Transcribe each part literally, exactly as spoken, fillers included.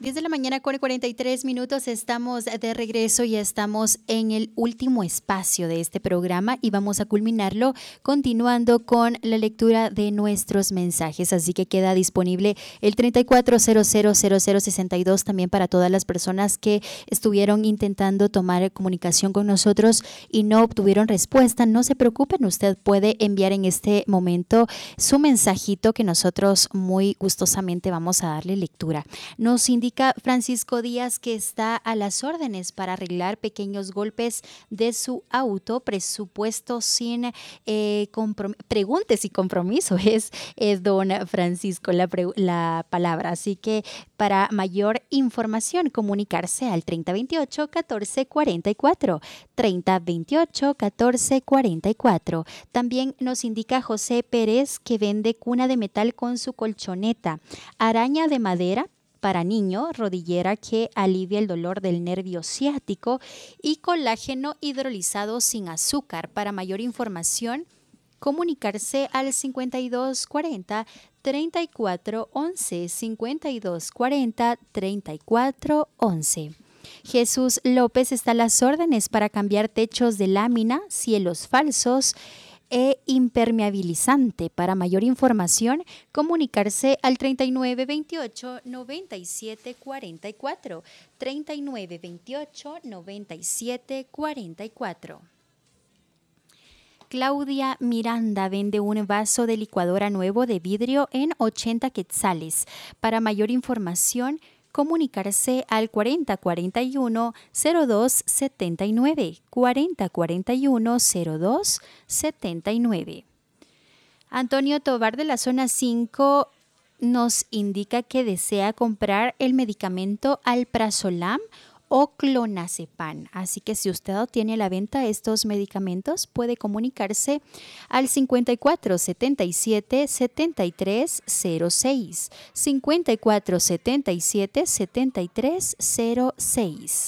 diez de la mañana con cuarenta y tres minutos, estamos de regreso y estamos en el último espacio de este programa y vamos a culminarlo continuando con la lectura de nuestros mensajes. Así que queda disponible el treinta y cuatro cero cero cero cero sesenta y dos también para todas las personas que estuvieron intentando tomar comunicación con nosotros y no obtuvieron respuesta. No se preocupen, usted puede enviar en este momento su mensajito que nosotros muy gustosamente vamos a darle lectura. Nos indica Francisco Díaz que está a las órdenes para arreglar pequeños golpes de su auto, presupuesto sin eh, preguntas y compromiso es eh, don Francisco la, la palabra. Así que para mayor información comunicarse al treinta veintiocho catorce cuarenta y cuatro, treinta veintiocho catorce cuarenta y cuatro. También nos indica José Pérez que vende cuna de metal con su colchoneta, araña de madera para niño, rodillera que alivia el dolor del nervio ciático y colágeno hidrolizado sin azúcar. Para mayor información, comunicarse al cincuenta y dos cuarenta, treinta y cuatro once, cincuenta y dos cuarenta, treinta y cuatro once. Jesús López está a las órdenes para cambiar techos de lámina, cielos falsos e impermeabilizante. Para mayor información, comunicarse al treinta y nueve veintiocho noventa y siete cuarenta y cuatro, treinta y nueve veintiocho noventa y siete cuarenta y cuatro. Claudia Miranda vende un vaso de licuadora nuevo de vidrio en ochenta quetzales. Para mayor información, comunicarse al cuarenta cuarenta y uno cero dos setenta y nueve, cuarenta cuarenta y uno cero dos setenta y nueve. Antonio Tobar de la zona cinco nos indica que desea comprar el medicamento Alprazolam o clonazepam. Así que si usted tiene a la venta estos medicamentos, puede comunicarse al cincuenta y cuatro setenta y siete setenta y tres cero seis, cincuenta y cuatro setenta y siete setenta y tres cero seis.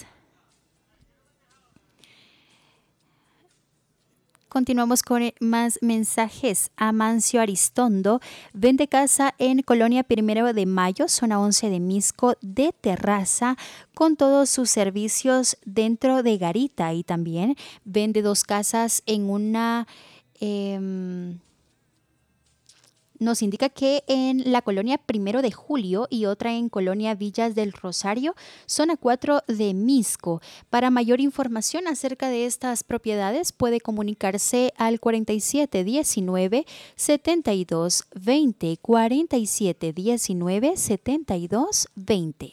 Continuamos con más mensajes. Amancio Aristondo vende casa en Colonia Primero de Mayo, zona once de Misco, de terraza, con todos sus servicios dentro de garita, y también vende dos casas en una... Eh, Nos indica que en la colonia Primero de Julio y otra en colonia Villas del Rosario, zona cuatro de Misco. Para mayor información acerca de estas propiedades puede comunicarse al cuarenta y siete diecinueve setenta y dos veinte, cuarenta y siete diecinueve setenta y dos veinte.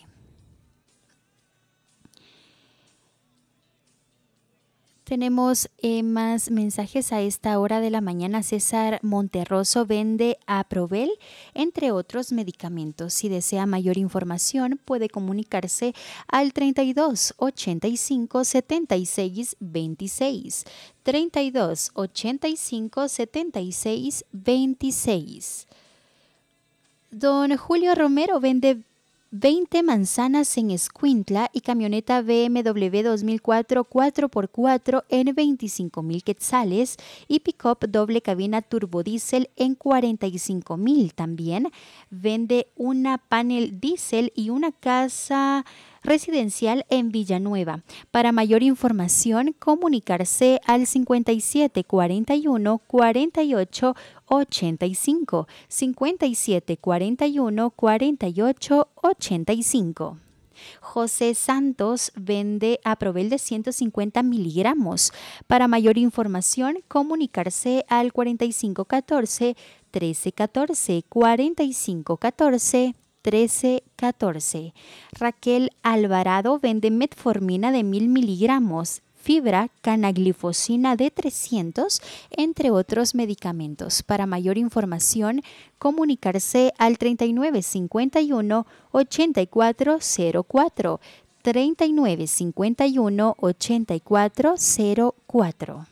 Tenemos eh, más mensajes a esta hora de la mañana. César Monterroso vende Aprovel, entre otros medicamentos. Si desea mayor información, puede comunicarse al treinta y dos ochenta y cinco setenta y seis veintiséis, treinta y dos ochenta y cinco setenta y seis veintiséis. Don Julio Romero vende veinte manzanas en Escuintla y camioneta B M W dos mil cuatro cuatro por cuatro en veinticinco mil quetzales y pick-up doble cabina turbodiesel en cuarenta y cinco mil. También vende una panel diésel y una casa residencial en Villanueva. Para mayor información, comunicarse al cincuenta y siete cuarenta y uno cuarenta y ocho ochenta y cinco, cincuenta y siete cuarenta y uno cuarenta y ocho ochenta y cinco. José Santos vende Aprovel de ciento cincuenta miligramos. Para mayor información, comunicarse al cuarenta y cinco catorce trece catorce, cuarenta y cinco catorce trece catorce. Raquel Alvarado vende metformina de mil miligramos, fibra, canaglifosina de trescientos, entre otros medicamentos. Para mayor información, comunicarse al treinta y nueve cincuenta y uno ochenta y cuatro cero cuatro, treinta y nueve cincuenta y uno ochenta y cuatro cero cuatro.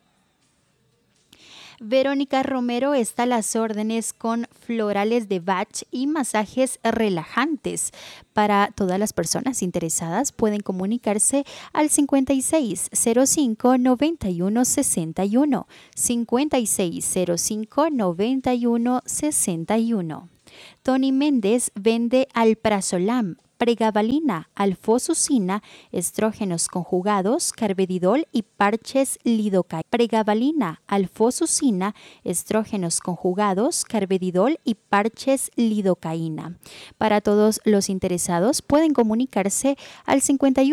Verónica Romero está a las órdenes con florales de Bach y masajes relajantes. Para todas las personas interesadas pueden comunicarse al cincuenta y seis cero cinco noventa y uno sesenta y uno, cincuenta y seis cero cinco noventa y uno sesenta y uno. Tony Méndez vende Alprazolam pregabalina, alfosucina, estrógenos conjugados, carvedilol y parches lidocaína. Pregabalina, alfosucina, estrógenos conjugados, carvedilol y parches lidocaína. Para todos los interesados pueden comunicarse al cincuenta y uno